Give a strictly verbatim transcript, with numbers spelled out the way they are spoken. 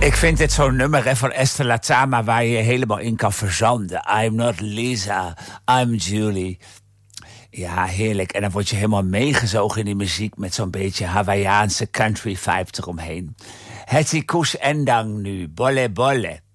Ik vind dit zo'n nummer hè, van Esther Latama waar je je helemaal in kan verzanden. I'm not Lisa, I'm Julie. Ja, heerlijk. En dan word je helemaal meegezogen in die muziek met zo'n beetje Hawaïaanse country vibe eromheen. Hetty Koes Endang nu, bolle bolle.